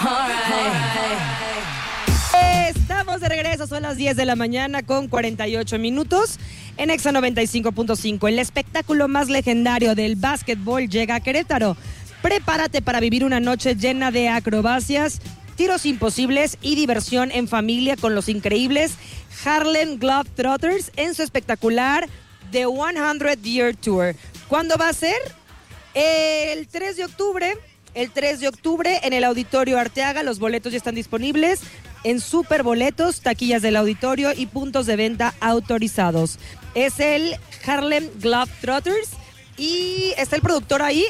Estamos de regreso, son las 10 de la mañana con 48 minutos en Exa 95.5. El espectáculo más legendario del básquetbol llega a Querétaro. Prepárate para vivir una noche llena de acrobacias, tiros imposibles y diversión en familia con los increíbles Harlem Globetrotters en su espectacular The 100 Year Tour. ¿Cuándo va a ser? El 3 de octubre. El 3 de octubre en el Auditorio Arteaga. Los boletos ya están disponibles en Superboletos, taquillas del auditorio y puntos de venta autorizados. Es el Harlem Globetrotters y está el productor ahí.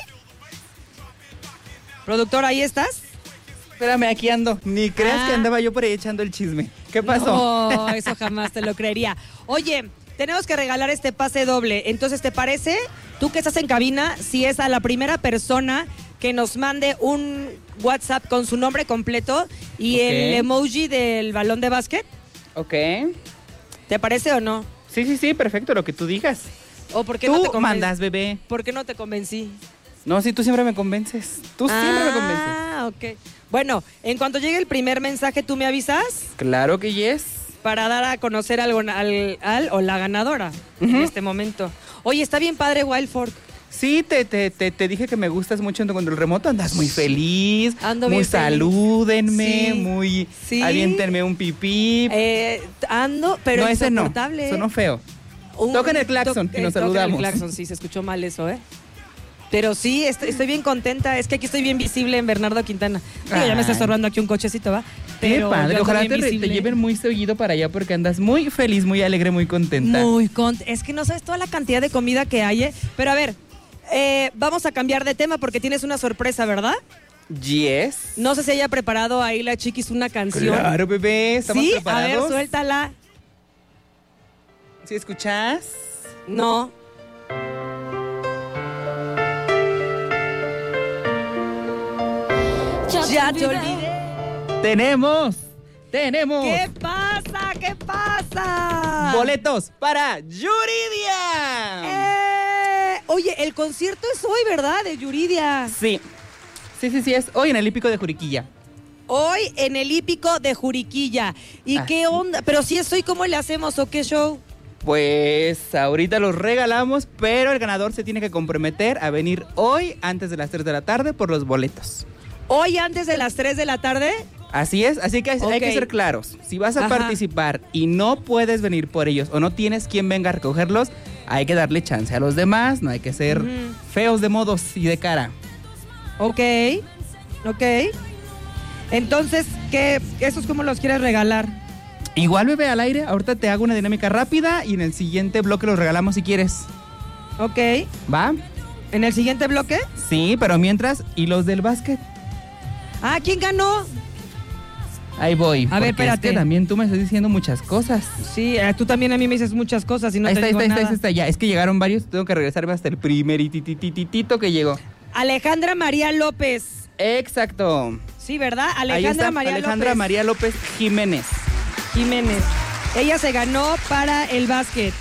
¿Productor, ahí estás? Espérame, aquí ando. Ni creas que andaba yo por ahí echando el chisme. ¿Qué pasó? No, eso jamás te lo creería. Oye, tenemos que regalar este pase doble. Entonces, ¿te parece? Tú que estás en cabina, si es a la primera persona que nos mande un WhatsApp con su nombre completo y el emoji del balón de básquet. Ok. ¿Te parece o no? Sí, perfecto, lo que tú digas. ¿O por qué tú no te convencí? Mandas, bebé. ¿Por qué no te convencí? No, sí, tú siempre me convences. Tú siempre me convences. Ah, ok. Bueno, en cuanto llegue el primer mensaje, ¿tú me avisas? Claro que yes. Para dar a conocer al o la ganadora en este momento. Oye, está bien padre Wild Fork. Sí, te dije que me gustas mucho en tu control remoto. Andas muy feliz. Ando muy bien salúdenme, sí, muy sí. Aviéntenme un pipí. Ando, pero no, ese no. insoportable. Sonó feo. Toquen el claxon y nos saludamos. El claxon, sí, se escuchó mal eso, ¿eh? Pero sí, estoy bien contenta. Es que aquí estoy bien visible en Bernardo Quintana. Digo, ya me está estorbando aquí un cochecito, ¿va? Pero qué padre. Ojalá te lleven muy seguido para allá porque andas muy feliz, muy alegre, muy contenta. Es que no sabes toda la cantidad de comida que hay, ¿eh? Pero a ver, vamos a cambiar de tema porque tienes una sorpresa, ¿verdad? Yes. No sé si haya preparado ahí la chiquis una canción. Claro, bebé. ¿Estamos preparados? A ver, suéltala. ¿Sí escuchas? No. Ya te olvidé. ¡Tenemos! ¿Qué pasa? ¿Qué pasa? Boletos para Yuridia. Oye, el concierto es hoy, ¿verdad? De Yuridia. Sí, es hoy en el Hípico de Juriquilla. Hoy en el Hípico de Juriquilla. ¿Y qué onda? Pero si es hoy, ¿cómo le hacemos o qué show? Pues ahorita los regalamos, pero el ganador se tiene que comprometer a venir hoy antes de las 3 de la tarde por los boletos. ¿Hoy antes de las 3 de la tarde? Así es, así que hay que ser claros. Si vas a participar y no puedes venir por ellos o no tienes quien venga a recogerlos, hay que darle chance a los demás, no hay que ser feos de modos y de cara. Ok. Entonces, ¿esos cómo los quieres regalar? Igual, bebé, al aire, ahorita te hago una dinámica rápida y en el siguiente bloque los regalamos si quieres. Ok. ¿Va? ¿En el siguiente bloque? Sí, pero mientras, ¿y los del básquet? Ah, ¿quién ganó? Ahí voy. A ver, espérate. Es que también tú me estás diciendo muchas cosas. Sí, tú también a mí me dices muchas cosas y no ahí te digo nada. Ahí está, ya. Es que llegaron varios, tengo que regresarme hasta el primeritititito que llegó. Alejandra María López. Exacto. Sí, ¿verdad? Alejandra María López Jiménez. Ella se ganó para el básquet.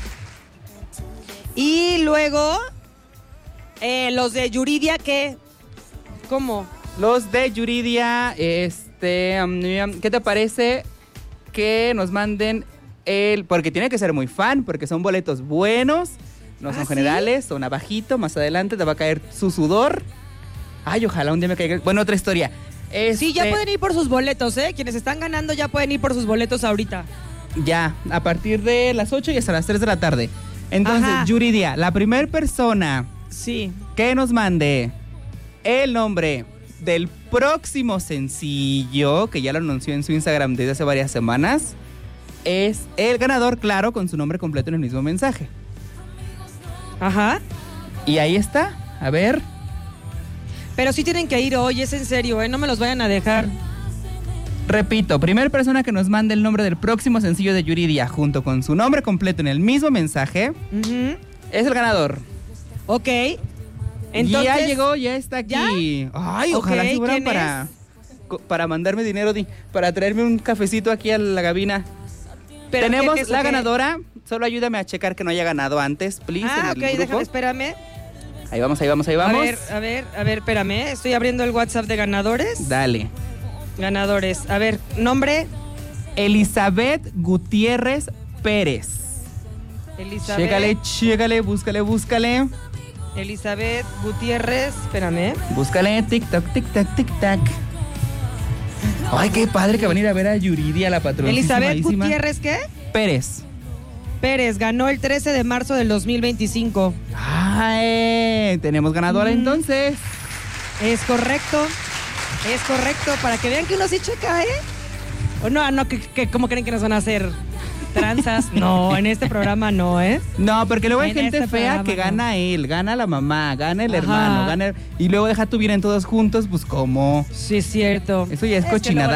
Y luego, los de Yuridia, ¿qué? ¿Cómo? Los de Yuridia, ¿qué te parece que nos manden porque tiene que ser muy fan, porque son boletos buenos, no son generales, son abajito, más adelante te va a caer su sudor. Ay, ojalá un día me caiga. Bueno, otra historia. Sí, ya pueden ir por sus boletos, ¿eh? Quienes están ganando ya pueden ir por sus boletos ahorita. Ya, a partir de las 8 y hasta las 3 de la tarde. Entonces, Yuridia, la primera persona que nos mande el nombre del próximo sencillo, que ya lo anunció en su Instagram desde hace varias semanas, es el ganador, claro, con su nombre completo en el mismo mensaje. Ajá. Y ahí está, a ver. Pero sí tienen que ir hoy, es en serio, no me los vayan a dejar. Repito, primera persona que nos mande el nombre del próximo sencillo de Yuridia junto con su nombre completo en el mismo mensaje, es el ganador. Ok. Entonces, ya llegó, ya está aquí. ¿Ya? Ay, ojalá se fueran para mandarme dinero, para traerme un cafecito aquí a la cabina. Pero tenemos la ganadora. Solo ayúdame a checar que no haya ganado antes, please. Déjame, espérame. Ahí vamos. A ver, espérame. Estoy abriendo el WhatsApp de ganadores. Dale. Ganadores. A ver, nombre. Elizabeth Gutiérrez Pérez. Elizabeth. Chécale, búscale. Elizabeth Gutiérrez, espérame. Búscale, tic-tac. Ay, qué padre que van a ir a ver a Yuridia, la patrona. Elizabeth Gutiérrez, ¿qué? Pérez, ganó el 13 de marzo del 2025. Ay, tenemos ganadora entonces. Es correcto, para que vean que uno sí checa, ¿eh? O no, que ¿cómo creen que nos van a hacer tranzas? No, en este programa no, ¿eh? No, porque luego hay gente fea que gana él, gana la mamá, gana el hermano, y luego deja tu bien en todos juntos, pues ¿cómo? Sí, es cierto. Eso ya es cochinada